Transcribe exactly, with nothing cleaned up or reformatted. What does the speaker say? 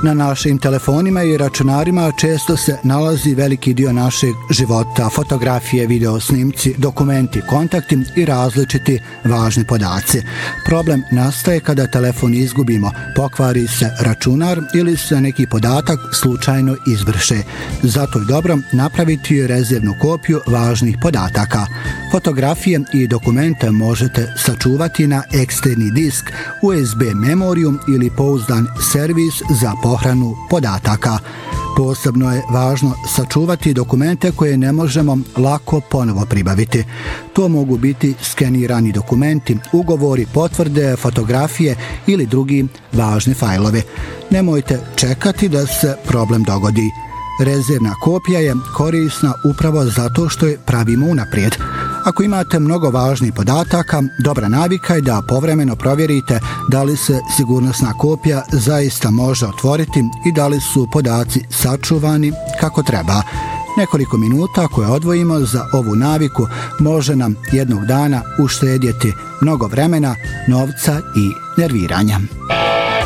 Na našim telefonima i računarima često se nalazi veliki dio našeg života, fotografije, video snimci, dokumenti, kontakti i različiti važni podaci. Problem nastaje kada telefon izgubimo, pokvari se računar ili se neki podatak slučajno izbriše. Zato je dobro napraviti rezervnu kopiju važnih podataka. Fotografije i dokumente možete sačuvati na eksterni disk, U S B memoriju ili pouzdan servis za pohranu podataka. Posebno je važno sačuvati dokumente koje ne možemo lako ponovo pribaviti. To mogu biti skenirani dokumenti, ugovori, potvrde, fotografije ili drugi važni fajlovi. Nemojte čekati da se problem dogodi. Rezervna kopija je korisna upravo zato što je pravimo unaprijed. Ako imate mnogo važnih podataka, dobra navika je da povremeno provjerite da li se sigurnosna kopija zaista može otvoriti i da li su podaci sačuvani kako treba. Nekoliko minuta koje odvojimo za ovu naviku može nam jednog dana uštedjeti mnogo vremena, novca i nerviranja.